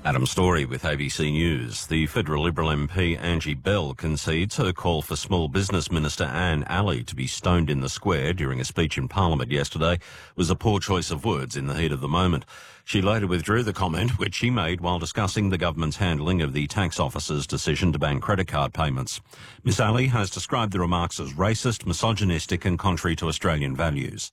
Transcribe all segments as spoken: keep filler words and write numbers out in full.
Adam Story with A B C News. The federal Liberal M P Angie Bell concedes her call for Small Business Minister Anne Alley to be stoned in the square during a speech in Parliament yesterday was a poor choice of words in the heat of the moment. She later withdrew the comment, which she made while discussing the government's handling of the tax officer's decision to ban credit card payments. Miss Alley has described the remarks as racist, misogynistic and contrary to Australian values.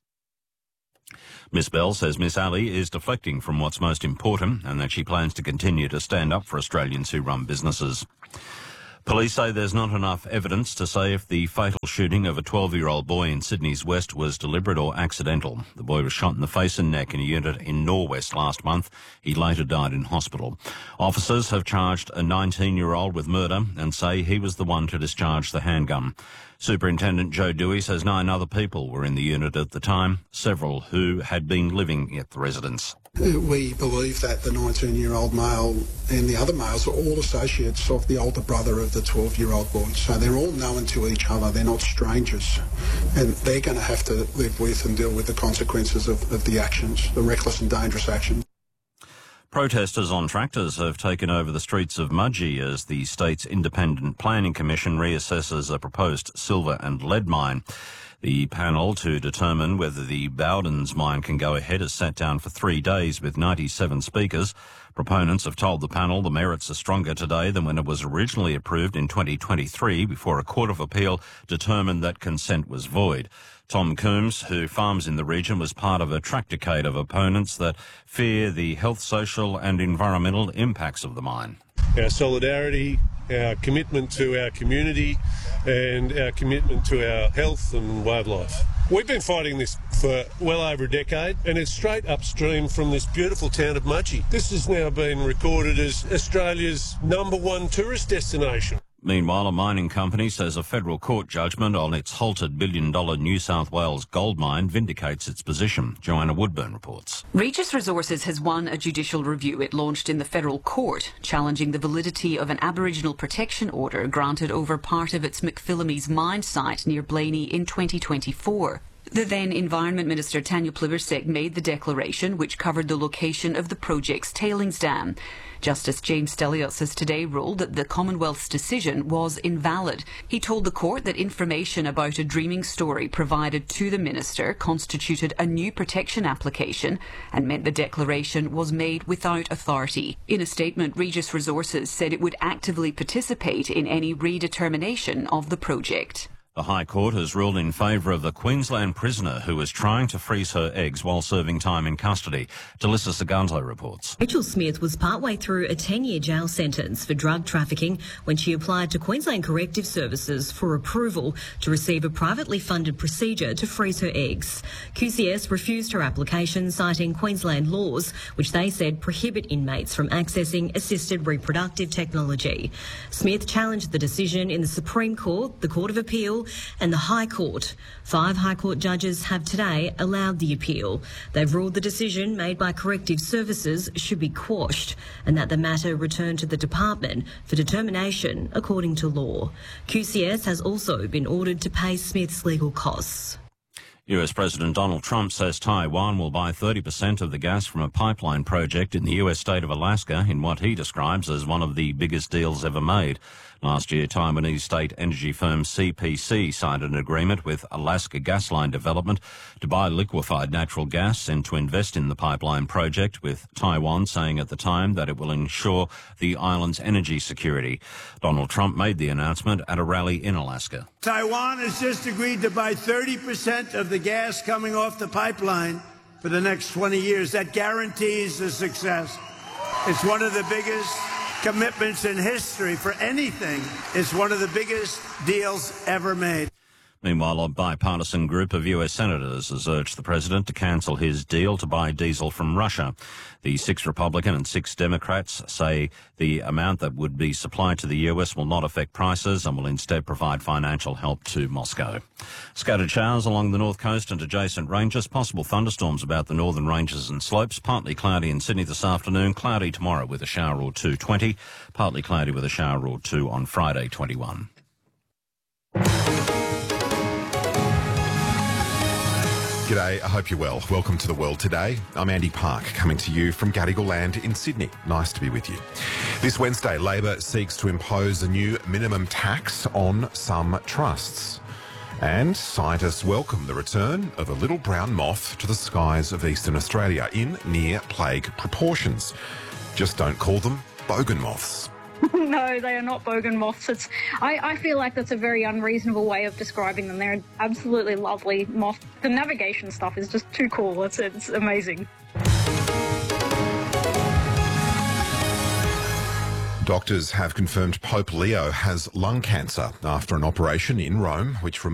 Miss Bell says Miss Alley is deflecting from what's most important and that she plans to continue to stand up for Australians who run businesses. Police say there's not enough evidence to say if the fatal shooting of a twelve-year-old boy in Sydney's West was deliberate or accidental. The boy was shot in the face and neck in a unit in Norwest last month. He later died in hospital. Officers have charged a nineteen-year-old with murder and say he was the one to discharge the handgun. Superintendent Joe Dewey says nine other people were in the unit at the time, several who had been living at the residence. We believe that the nineteen-year-old male and the other males are all associates of the older brother of the twelve-year-old boy. So they're all known to each other. They're not strangers. And they're going to have to live with and deal with the consequences of, of the actions, the reckless and dangerous actions. Protesters on tractors have taken over the streets of Mudgee as the state's Independent Planning Commission reassesses a proposed silver and lead mine. The panel to determine whether the Bowdens mine can go ahead has sat down for three days with ninety-seven speakers. Proponents have told the panel the merits are stronger today than when it was originally approved in twenty twenty-three before a Court of Appeal determined that consent was void. Tom Coombs, who farms in the region, was part of a tractorcade of opponents that fear the health, social and environmental impacts of the mine. Our solidarity, our commitment to our community and our commitment to our health and way of life. We've been fighting this for well over a decade and it's straight upstream from this beautiful town of Mudgee. This has now been recorded as Australia's number one tourist destination. Meanwhile, a mining company says a federal court judgment on its halted billion-dollar New South Wales gold mine vindicates its position. Joanna Woodburn reports. Regis Resources has won a judicial review it launched in the federal court, challenging the validity of an Aboriginal protection order granted over part of its McPhillamys mine site near Blaney in twenty twenty-four. The then Environment Minister Tanya Plibersek made the declaration, which covered the location of the project's tailings dam. Justice James Stelios has today ruled that the Commonwealth's decision was invalid. He told the court that information about a dreaming story provided to the minister constituted a new protection application and meant the declaration was made without authority. In a statement, Regis Resources said it would actively participate in any redetermination of the project. The High Court has ruled in favour of the Queensland prisoner who was trying to freeze her eggs while serving time in custody. Delissa Saganto reports. Rachel Smith was partway through a ten-year jail sentence for drug trafficking when she applied to Queensland Corrective Services for approval to receive a privately funded procedure to freeze her eggs. Q C S refused her application, citing Queensland laws, which they said prohibit inmates from accessing assisted reproductive technology. Smith challenged the decision in the Supreme Court, the Court of Appeal and the High Court. Five High Court judges have today allowed the appeal. They've ruled the decision made by Corrective Services should be quashed and that the matter return to the department for determination according to law. Q C S has also been ordered to pay Smith's legal costs. U S President Donald Trump says Taiwan will buy thirty percent of the gas from a pipeline project in the U S state of Alaska in what he describes as one of the biggest deals ever made. Last year, Taiwanese state energy firm C P C signed an agreement with Alaska Gasline Development to buy liquefied natural gas and to invest in the pipeline project, with Taiwan saying at the time that it will ensure the island's energy security. Donald Trump made the announcement at a rally in Alaska. Taiwan has just agreed to buy thirty percent of the gas coming off the pipeline for the next twenty years. That guarantees the success. It's one of the biggest commitments in history for anything. It's one of the biggest deals ever made. Meanwhile, a bipartisan group of U S senators has urged the president to cancel his deal to buy diesel from Russia. The six Republican and six Democrats say the amount that would be supplied to the U S will not affect prices and will instead provide financial help to Moscow. Scattered showers along the north coast and adjacent ranges. Possible thunderstorms about the northern ranges and slopes. Partly cloudy in Sydney this afternoon. Cloudy tomorrow with a shower or two, twenty. Partly cloudy with a shower or two on Friday, twenty-one. G'day, I hope you're well. Welcome to The World Today. I'm Andy Park, coming to you from Gadigal Land in Sydney. Nice to be with you. This Wednesday, Labor seeks to impose a new minimum tax on some trusts. And scientists welcome the return of a little brown moth to the skies of Eastern Australia in near plague proportions. Just don't call them bogan moths. No, they are not bogan moths. It's, I, I feel like that's a very unreasonable way of describing them. They're an absolutely lovely moth. The navigation stuff is just too cool. It's, it's amazing. Doctors have confirmed Pope Leo has lung cancer after an operation in Rome, which removed